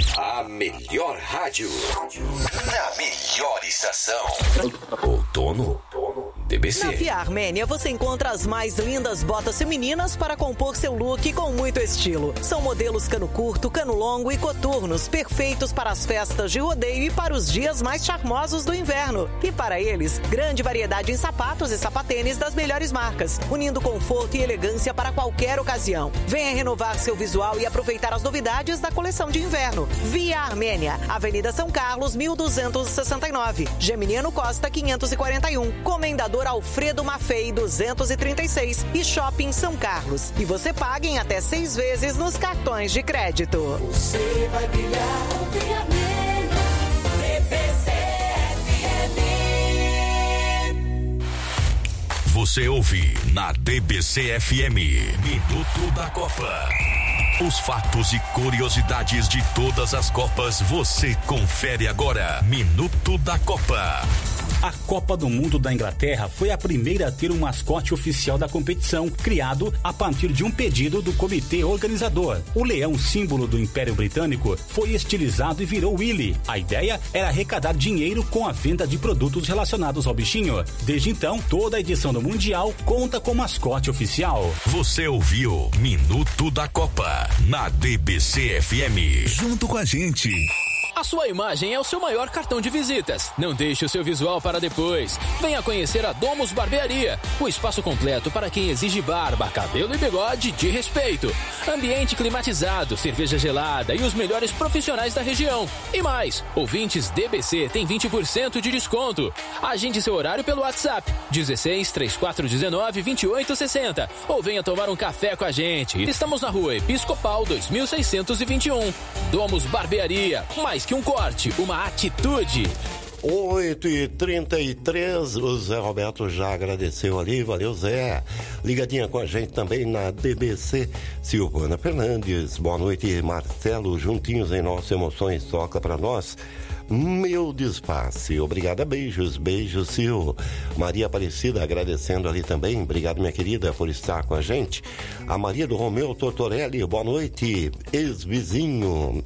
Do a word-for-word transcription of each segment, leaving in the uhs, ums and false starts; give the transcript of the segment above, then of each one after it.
A melhor rádio. Na melhor estação. Outono D B C. Na Via Armênia você encontra as mais lindas botas femininas para compor seu look com muito estilo. São modelos cano curto, cano longo e coturnos, perfeitos para as festas de rodeio e para os dias mais charmosos do inverno. E para eles, grande variedade em sapatos e sapatênis das melhores marcas, unindo conforto e elegância para qualquer ocasião. Venha renovar seu visual e aproveitar as novidades da coleção de inverno. Via Armênia, Avenida São Carlos, mil duzentos e sessenta e nove, Geminiano Costa, quinhentos e quarenta e um, Comendador Alfredo Maffei, duzentos e trinta e seis e Shopping São Carlos. E você paga em até seis vezes nos cartões de crédito. Você vai brilhar, Via Armênia, D B C F M. Você ouve na D B C F M, Minuto da Copa. Os fatos e curiosidades de todas as Copas você confere agora. Minuto da Copa. A Copa do Mundo da Inglaterra foi a primeira a ter um mascote oficial da competição, criado a partir de um pedido do comitê organizador. O leão, símbolo do Império Britânico, foi estilizado e virou Willy. A ideia era arrecadar dinheiro com a venda de produtos relacionados ao bichinho. Desde então, toda a edição do Mundial conta com mascote oficial. Você ouviu Minuto da Copa na D B C F M. Junto com a gente. A sua imagem é o seu maior cartão de visitas. Não deixe o seu visual para depois. Venha conhecer a Domus Barbearia, o espaço completo para quem exige barba, cabelo e bigode de respeito. Ambiente climatizado, cerveja gelada e os melhores profissionais da região. E mais, ouvintes D B C têm vinte por cento de desconto. Agende seu horário pelo WhatsApp dezesseis, trinta e quatro, dezenove, vinte e oito, sessenta ou venha tomar um café com a gente. Estamos na rua Episcopal dois mil seiscentos e vinte e um. Domus Barbearia, mais que um corte, uma atitude. oito e trinta e três, o Zé Roberto já agradeceu ali, valeu Zé. Ligadinha com a gente também na D B C, Silvana Fernandes, boa noite Marcelo, juntinhos em nossas emoções, toca pra nós. Meu Dispace, obrigada, beijos, beijos, Sil. Maria Aparecida agradecendo ali também, obrigado minha querida por estar com a gente. A Maria do Romeu Tortorelli, boa noite, ex-vizinho.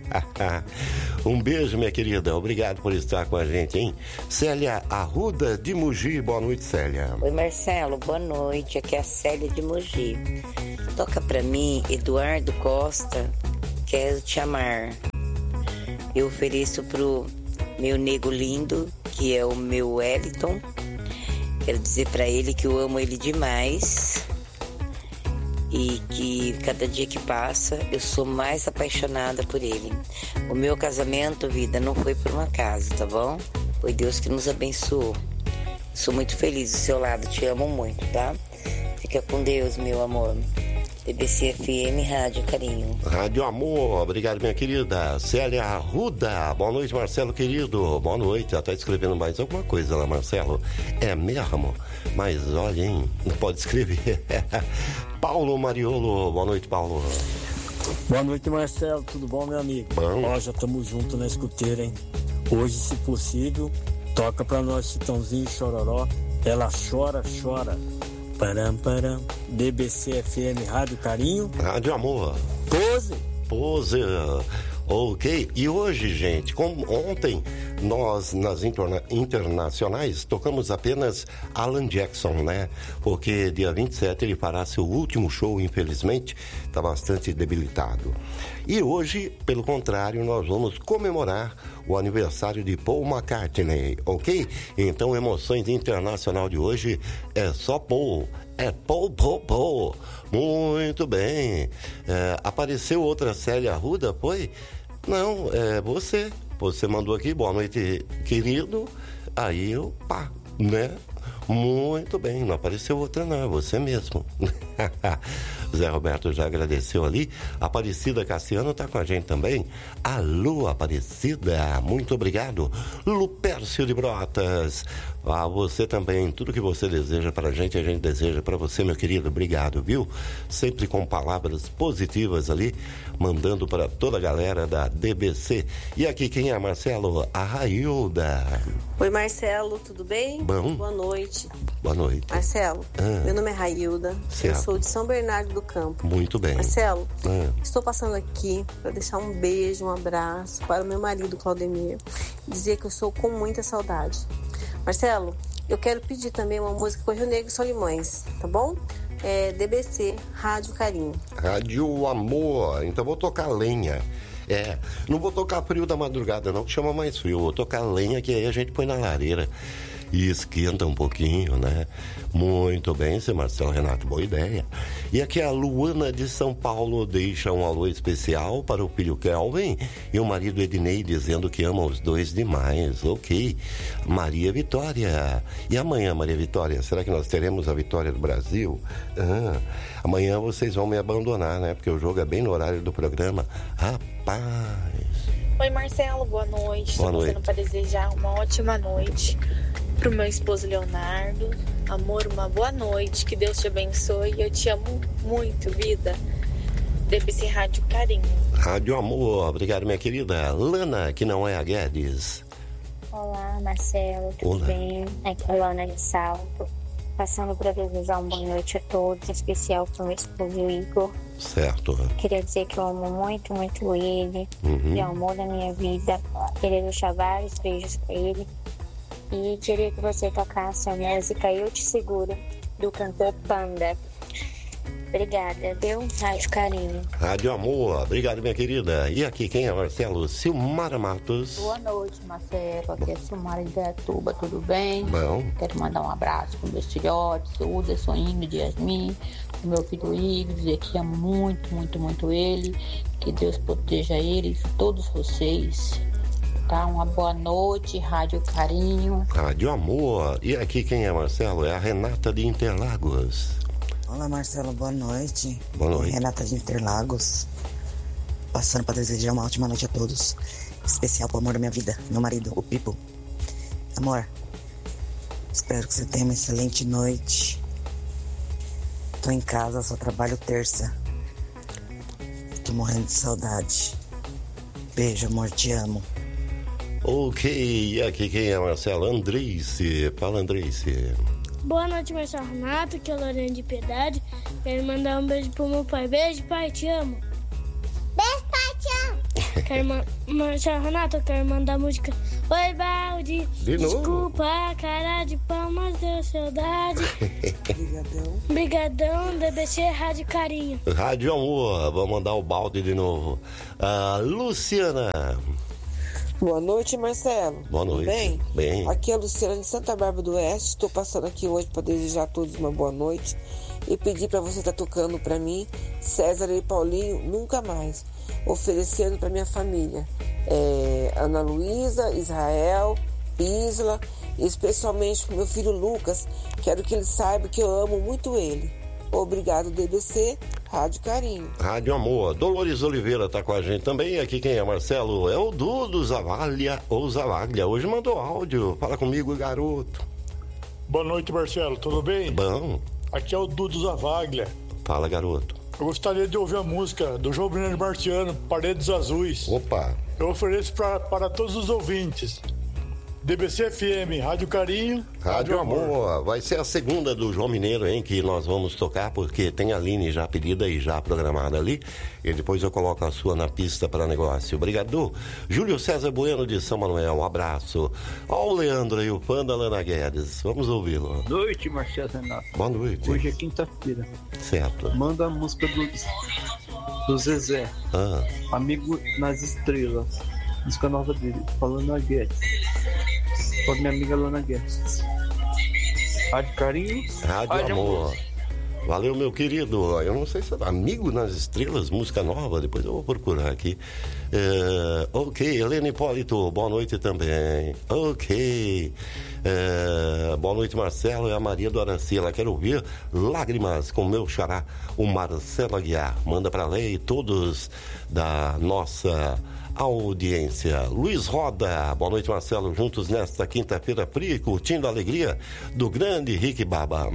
Um beijo minha querida, obrigado por estar com a gente, hein. Célia Arruda de Mogi, boa noite Célia. Oi Marcelo, boa noite, aqui é a Célia de Mogi. Toca pra mim, Eduardo Costa, Quero Te Amar. Eu ofereço pro meu nego lindo, que é o meu Wellington. Quero dizer pra ele que eu amo ele demais. E que cada dia que passa, eu sou mais apaixonada por ele. O meu casamento, vida, não foi por um acaso, tá bom? Foi Deus que nos abençoou. Sou muito feliz do seu lado, te amo muito, tá? Fica com Deus, meu amor. D B C F M, Rádio Carinho. Rádio Amor, obrigado minha querida. Célia Arruda, boa noite Marcelo querido, boa noite. Já tá escrevendo mais alguma coisa lá, Marcelo? É mesmo? Mas olha, hein, não pode escrever. Paulo Mariolo, boa noite Paulo. Boa noite Marcelo, tudo bom meu amigo? Bom. Ó, já estamos juntos na escuteira, hein? Hoje, se possível, toca pra nós Chitãozinho Chororó. Ela chora, chora. Param, param. D B C F M, Rádio Carinho. Rádio Amor. Pose. Pose. Ok. E hoje, gente, como ontem nós nas interna- internacionais tocamos apenas Alan Jackson, né? Porque dia vinte e sete ele fará seu último show, infelizmente, está bastante debilitado. E hoje, pelo contrário, nós vamos comemorar o aniversário de Paul McCartney, ok? Então, Emoções Internacional de hoje é só Paul. É Paul, Paul, Paul. Muito bem. É, apareceu outra Célia Arruda, foi? Não, é você. Você mandou aqui, boa noite, querido. Aí eu, pá, né? Muito bem, não apareceu outra não, é você mesmo. Zé Roberto já agradeceu ali. Aparecida Cassiano está com a gente também. Alô, Aparecida, muito obrigado. Lupércio de Brotas, a você também, tudo que você deseja para a gente, a gente deseja para você, meu querido, obrigado, viu? Sempre com palavras positivas ali, mandando para toda a galera da D B C. E aqui quem é, Marcelo? A Railda. Oi, Marcelo, tudo bem? Bom. Boa noite. Boa noite. Marcelo, ah, meu nome é Railda, certo. eu sou de São Bernardo do campo. Muito bem. Marcelo, é. estou passando aqui para deixar um beijo, um abraço para o meu marido, Claudemir, dizer que eu estou com muita saudade. Marcelo, eu quero pedir também uma música com Rio Negro e Solimões, tá bom? É D B C, Rádio Carinho. Rádio Amor, então vou tocar lenha. É, não vou tocar frio da madrugada não, que chama mais frio. Vou tocar lenha, que aí a gente põe na lareira e esquenta um pouquinho, né? Muito bem, seu Marcelo Renato, boa ideia. E aqui a Luana de São Paulo deixa um alô especial para o filho Kelvin e o marido Ednei, dizendo que ama os dois demais. Ok. Maria Vitória. E amanhã, Maria Vitória, será que nós teremos a vitória do Brasil? Ah, amanhã vocês vão me abandonar, né? Porque o jogo é bem no horário do programa. Rapaz. Oi, Marcelo, boa noite. Boa Estou noite. passando para desejar uma ótima noite pro meu esposo Leonardo. Amor, uma boa noite, que Deus te abençoe. Eu te amo muito, vida. D B C Rádio Carinho. Rádio Amor, obrigado, minha querida. Lana, que não é a Guedes. Olá, Marcelo, tudo Olá. bem? Aqui é a Lana de Salto. Passando para desejar uma boa noite a todos, em especial para o meu esposo Igor. Certo. Queria dizer que eu amo muito, muito ele. Uhum. É o amor da minha vida. Queria deixar vários beijos para ele. E queria que você tocasse a música Eu Te Seguro, do cantor Panda. Obrigada, deu? Rádio Carinho. Rádio Amor, obrigado, minha querida. E aqui quem é, Marcelo? Silmara Matos. Boa noite, Marcelo. Aqui é a Silmara de Dayatuba, tudo bem? Bom. Quero mandar um abraço para meus filhotes, o Uderson, Ingrid, Yasmin, o meu filho Igor, dizer que amo muito, muito, muito ele. Que Deus proteja ele e todos vocês. Tá? Uma boa noite, Rádio Carinho. Rádio Amor. E aqui quem é, Marcelo? É a Renata de Interlagos. Olá, Marcelo, boa noite. Boa noite. Renata de Interlagos. Passando para desejar uma ótima noite a todos. Especial pro amor da minha vida, meu marido, o Pipo. Amor, espero que você tenha uma excelente noite. Tô em casa, só trabalho terça. Tô morrendo de saudade. Beijo, amor, te amo. Ok, e aqui quem é, Marcelo? Andreice. Fala, Andreice. Boa noite, Marcelo Renato, que é a Lorena de Piedade. Quero mandar um beijo pro meu pai. Beijo, pai, te amo. Beijo, pai, te amo. Quero ma- Marcelo Renato, eu quero mandar a música Oi, Balde. De novo? Desculpa, cara de pau, mas deu saudade. Obrigadão. Brigadão, D B C Rádio Carinho. Rádio Amor, vamos mandar o balde de novo. Ah, Luciana. Boa noite, Marcelo. Boa noite. Tudo bem? Bem. Aqui é a Luciana de Santa Bárbara do Oeste. Estou passando aqui hoje para desejar a todos uma boa noite e pedir para você estar tá tocando para mim César e Paulinho Nunca Mais, oferecendo para minha família é, Ana Luísa, Israel, Isla e especialmente para meu filho Lucas. Quero que ele saiba que eu amo muito ele. Obrigado, D B C Rádio Carinho. Rádio Amor. Dolores Oliveira tá com a gente também. E aqui quem é, Marcelo? É o Dudu Zavalha ou Zavaglia. Hoje mandou áudio. Fala comigo, garoto. Boa noite, Marcelo. Tudo bem? Bom. Aqui é o Dudu Zavaglia. Fala, garoto. Eu gostaria de ouvir a música do João Bernardo Marciano, Paredes Azuis. Opa. Eu ofereço pra, para todos os ouvintes. D B C F M, Rádio Carinho. Rádio Amor. Vai ser a segunda do João Mineiro, hein, que nós vamos tocar, porque tem a Aline já pedida e já programada ali. E depois eu coloco a sua na pista para negócio. Obrigado. Júlio César Bueno de São Manuel, um abraço. Ó o Leandro e o fã da Lana Guedes. Vamos ouvi-lo. Boa noite, Marcelo Renato. Boa noite. Hoje é quinta-feira. Certo. Manda a música do, do Zezé. Ah. Amigo nas Estrelas. Música nova dele, falando a Guedes. Para minha amiga Lana Guedes. Rádio Carinho. Rádio, Rádio Amor. Amor. Valeu, meu querido. Eu não sei se é Amigo nas Estrelas, música nova, depois eu vou procurar aqui. É, ok, Helena Hipólito, boa noite também. Ok. É, boa noite, Marcelo. É a Maria do Araci. Ela quer ouvir Lágrimas com meu xará, o Marcelo Aguiar. Manda pra lei e todos da nossa audiência. Luiz Roda, boa noite, Marcelo, juntos nesta quinta-feira fria, curtindo a alegria do grande Rick Baba.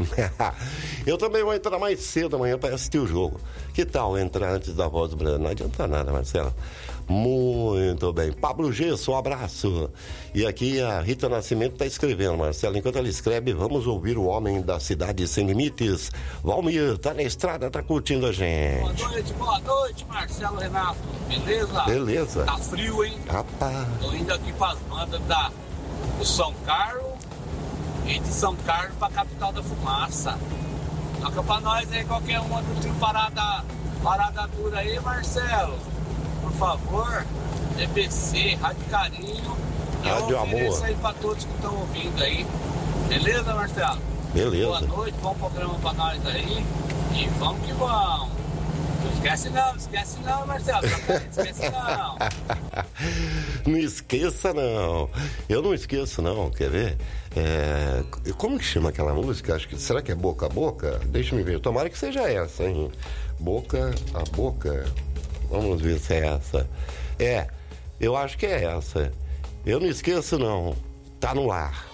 Eu também vou entrar mais cedo amanhã para assistir o jogo. Que tal entrar antes da voz do Breno? Não adianta nada, Marcelo. Muito bem. Pablo Gesso, um abraço. E aqui a Rita Nascimento está escrevendo, Marcelo. Enquanto ela escreve, vamos ouvir o homem da cidade sem limites. Valmir, tá na estrada, tá curtindo a gente. Boa noite, boa noite, Marcelo, Renato. Beleza? Beleza. Tá frio, hein? Rapaz. Tô indo aqui para as bandas da, do São Carlos e de São Carlos para a capital da fumaça. Toca pra nós aí qualquer uma do trio parada, parada dura aí, Marcelo. Por favor, D B C, Rádio Carinho. Rádio Amor. Isso aí pra todos que estão ouvindo aí. Beleza, Marcelo? Beleza. Boa noite, bom programa pra nós aí. E vamos que vamos. Não esquece não, não esquece não, Marcelo. Não esquece não. Não esqueça não. Eu não esqueço não, quer ver? É... Como que chama aquela música? Acho que... Será que é Boca a Boca? Deixa eu ver. Tomara que seja essa, hein? Boca a Boca. Vamos ver se é essa. É, eu acho que é essa. Eu não esqueço não. Tá no ar.